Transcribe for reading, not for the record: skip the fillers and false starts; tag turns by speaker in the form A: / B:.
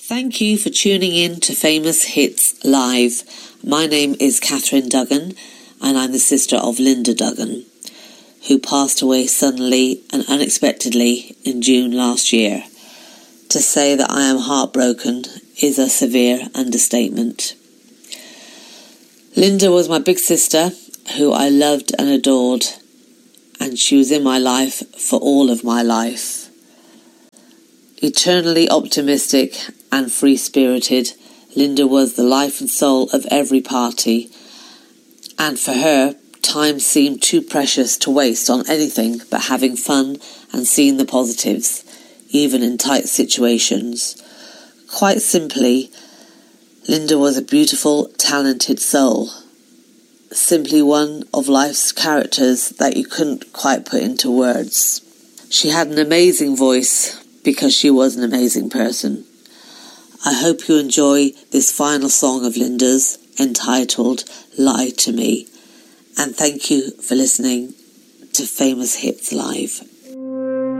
A: Thank you for tuning in to Famous Hits Live. My name is Catherine Duggan, and I'm the sister of Linda Duggan, who passed away suddenly and unexpectedly in June last year. To say that I am heartbroken is a severe understatement. Linda was my big sister, who I loved and adored, and she was in my life for all of my life. Eternally optimistic and free-spirited, Linda was the life and soul of every party, and for her, time seemed too precious to waste on anything but having fun and seeing the positives, even in tight situations. Quite simply, Linda was a beautiful, talented soul, simply one of life's characters that you couldn't quite put into words. She had an amazing voice because she was an amazing person. I hope you enjoy this final song of Linda's entitled Lie to Me, and thank you for listening to Famous Hits Live.